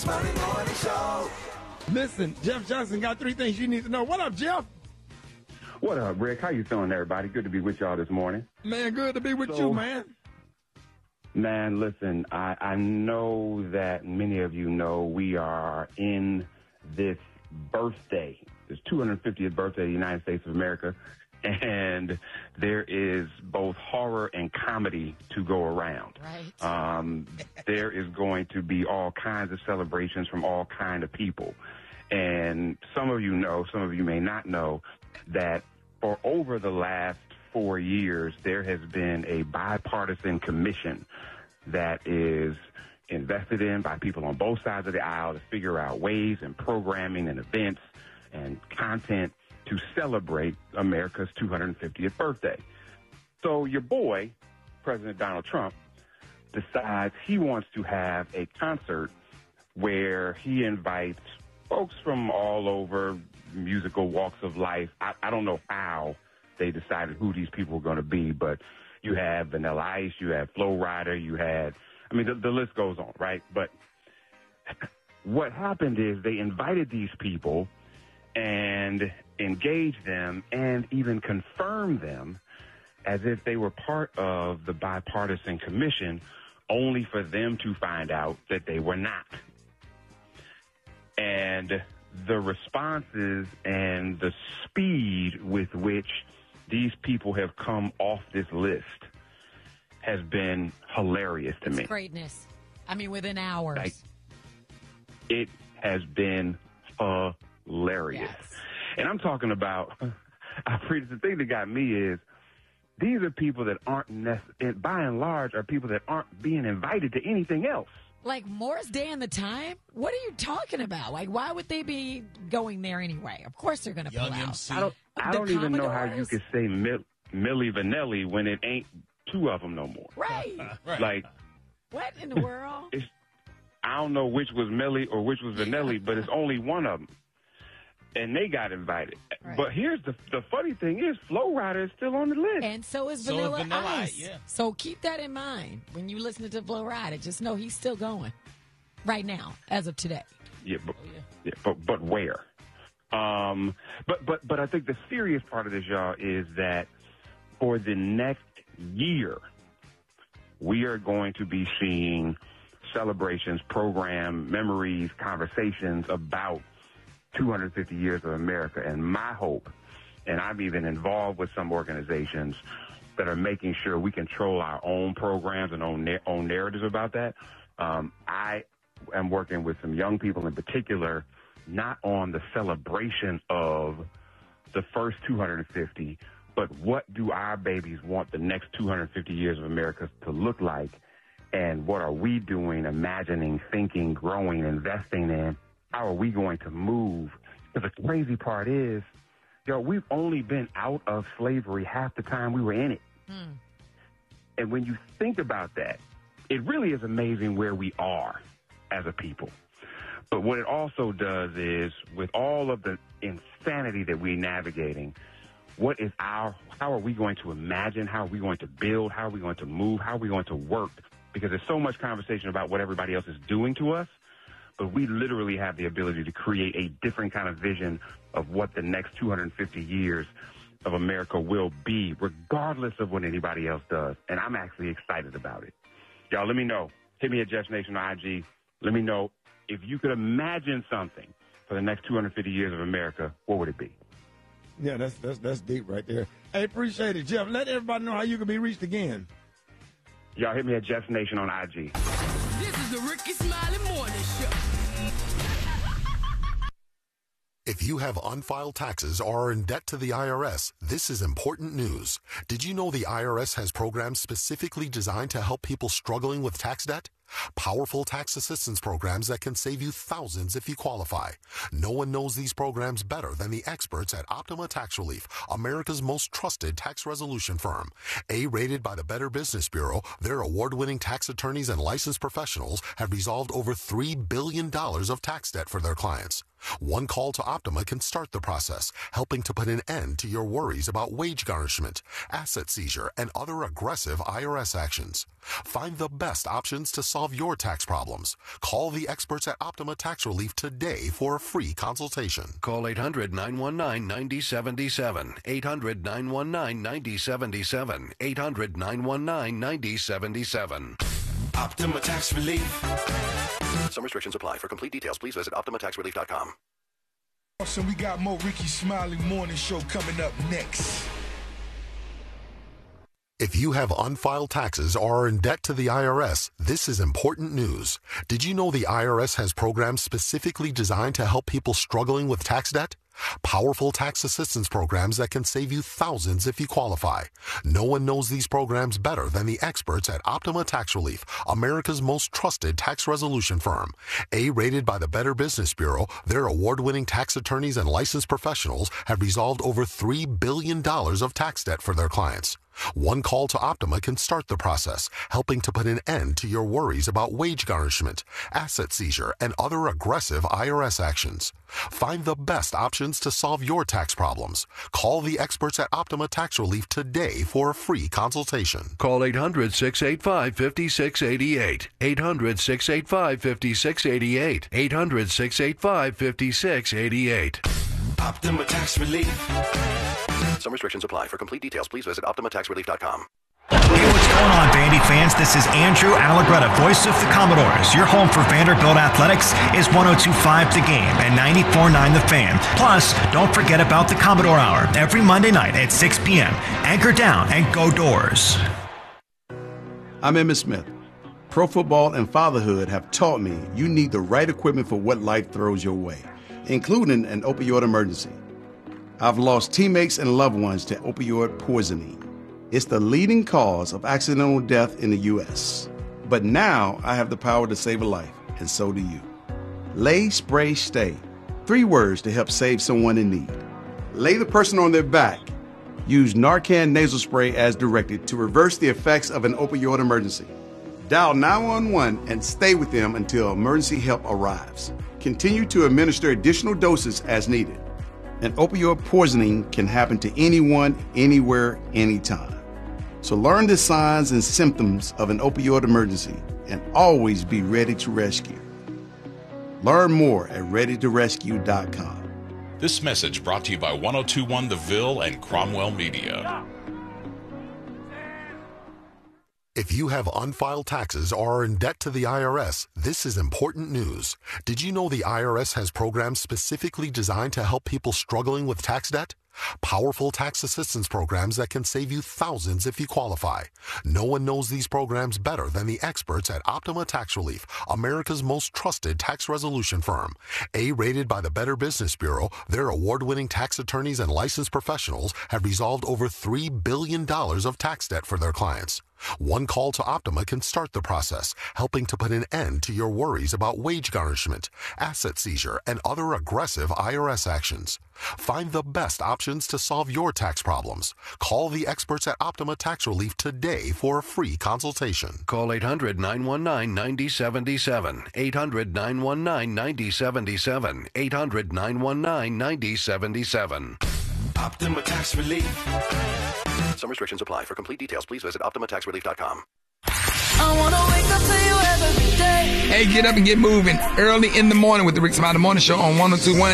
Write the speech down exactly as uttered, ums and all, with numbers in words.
Money Morning Show. Listen, Jeff Johnson got three things you need to know. What up, Jeff? What up, Rick? How you feeling, everybody? Good to be with y'all this morning. Man, good to be with So, you, man. Man, listen, I, I know that many of you know we are in this birthday, this two hundred fiftieth birthday of the United States of America, and there is both horror and comedy to go around. Right. Um, there is going to be all kinds of celebrations from all kinds of people. And some of you know, some of you may not know, that for over the last four years, there has been a bipartisan commission that is invested in by people on both sides of the aisle to figure out ways and programming and events and content to celebrate America's two hundred fiftieth birthday. So your boy, President Donald Trump, decides he wants to have a concert where he invites folks from all over musical walks of life. I, I don't know how they decided who these people were going to be, but you have Vanilla Ice, you have Flo Rida, you had, I mean, the, the list goes on, right? But what happened is they invited these people and engaged them and even confirmed them as if they were part of the bipartisan commission, only for them to find out that they were not. And the responses and the speed with which these people have come off this list has been hilarious to It's me. greatness. I mean, within hours. Like, it has been hilarious. Yes. And I'm talking about, I preach, the thing that got me is, these are people that aren't, nec- by and large, are people that aren't being invited to anything else. Like Morris Day and the Time? What are you talking about? Like, why would they be going there anyway? Of course they're going to pull Young out. M C. I don't, I The don't even know how you Commodores? could say Mil- Milli Vanilli when it ain't two of them no more. Right. Right. Like, What in the world? it's, I don't know which was Millie or which was Vanilli, but it's only one of them. And they got invited. Right. But here's the the funny thing is, Flo Rida is still on the list. And so is So is Vanilla, Vanilla Ice. Ice, yeah. So keep that in mind when you listen to Flo Rida. Just know he's still going right now, as of today. Yeah, but, Oh, yeah. yeah, but but where? Um, but but but I think the serious part of this, y'all, is that for the next year, we are going to be seeing celebrations, program, memories, conversations about two hundred fifty years of America. And my hope, and I'm even involved with some organizations that are making sure we control our own programs and own, own narratives about that. Um, I am working with some young people in particular, not on the celebration of the first two hundred fifty, but what do our babies want the next two hundred fifty years of America to look like? And what are we doing, imagining, thinking, growing, investing in? How are we going to move? Because the crazy part is, yo, we've only been out of slavery half the time we were in it. Hmm. And when you think about that, it really is amazing where we are as a people. But what it also does is, with all of the insanity that we're navigating, what is our, how are we going to imagine? How are we going to build? How are we going to move? How are we going to work? Because there's so much conversation about what everybody else is doing to us, but we literally have the ability to create a different kind of vision of what the next two hundred fifty years of America will be, regardless of what anybody else does. And I'm actually excited about it. Y'all, let me know. Hit me at Jeff Nation on I G. Let me know if you could imagine something for the next two hundred fifty years of America, what would it be? Yeah, that's that's that's deep right there. Hey, appreciate it, Jeff. Let everybody know how you can be reached again. Y'all hit me at Jeff Nation on I G. This is the Ricky Smiley Morning Show. If you have unfiled taxes or are in debt to the I R S, this is important news. Did you know the I R S has programs specifically designed to help people struggling with tax debt? Powerful tax assistance programs that can save you thousands if you qualify. No one knows these programs better than the experts at Optima Tax Relief, America's most trusted tax resolution firm. A-rated by the Better Business Bureau, their award-winning tax attorneys and licensed professionals have resolved over three billion dollars of tax debt for their clients. One call to Optima can start the process, helping to put an end to your worries about wage garnishment, asset seizure, and other aggressive I R S actions. Find the best options to solve solve your tax problems. Call the experts at Optima Tax Relief today for a free consultation. Call eight hundred, nine one nine, nine zero seven seven. eight hundred, nine one nine, nine zero seven seven. eight hundred, nine one nine, nine zero seven seven. Optima Tax Relief. Some restrictions apply. For complete details, please visit optima tax relief dot com. So we got more Ricky Smiley Morning Show coming up next. If you have unfiled taxes or are in debt to the I R S, this is important news. Did you know the I R S has programs specifically designed to help people struggling with tax debt? Powerful tax assistance programs that can save you thousands if you qualify. No one knows these programs better than the experts at Optima Tax Relief, America's most trusted tax resolution firm. A-rated by the Better Business Bureau, their award-winning tax attorneys and licensed professionals have resolved over three billion dollars of tax debt for their clients. One call to Optima can start the process, helping to put an end to your worries about wage garnishment, asset seizure, and other aggressive I R S actions. Find the best options to solve your tax problems. Call the experts at Optima Tax Relief today for a free consultation. Call eight hundred, six eight five, five six eight eight. eight hundred, six eight five, five six eight eight. eight hundred, six eight five, five six eight eight. Optima Tax Relief. Some restrictions apply. For complete details, please visit optima tax relief dot com. Hey, what's going on, Vandy fans? This is Andrew Allegretta, voice of the Commodores. Your home for Vanderbilt Athletics is one oh two point five The Game and ninety-four point nine The Fan. Plus, don't forget about the Commodore Hour every Monday night at six p.m. Anchor down and go Doors. I'm Emmitt Smith. Pro football and fatherhood have taught me you need the right equipment for what life throws your way, including an opioid emergency. I've lost teammates and loved ones to opioid poisoning. It's the leading cause of accidental death in the U S. But now I have the power to save a life, and so do you. Lay, Spray, Stay. Three words to help save someone in need. Lay the person on their back. Use Narcan nasal spray as directed to reverse the effects of an opioid emergency. Dial nine one one and stay with them until emergency help arrives. Continue to administer additional doses as needed. And opioid poisoning can happen to anyone, anywhere, anytime. So learn the signs and symptoms of an opioid emergency and always be ready to rescue. Learn more at ready to rescue dot com. This message brought to you by one oh two point one The Ville and Cromwell Media. If you have unfiled taxes or are in debt to the I R S, this is important news. Did you know the I R S has programs specifically designed to help people struggling with tax debt? Powerful tax assistance programs that can save you thousands if you qualify. No one knows these programs better than the experts at Optima Tax Relief, America's most trusted tax resolution firm. A-rated by the Better Business Bureau, their award-winning tax attorneys and licensed professionals have resolved over three billion dollars of tax debt for their clients. One call to Optima can start the process, helping to put an end to your worries about wage garnishment, asset seizure, and other aggressive I R S actions. Find the best options to solve your tax problems. Call the experts at Optima Tax Relief today for a free consultation. Call eight hundred, nine one nine, nine zero seven seven. eight hundred, nine one nine, nine zero seven seven. eight hundred, nine one nine, nine zero seven seven. Optima Tax Relief. Some restrictions apply. For complete details, please visit optima tax relief dot com. I wanna wake up to you every day. Hey, get up and get moving early in the morning with the Rick Smiley Morning Show on one oh two point one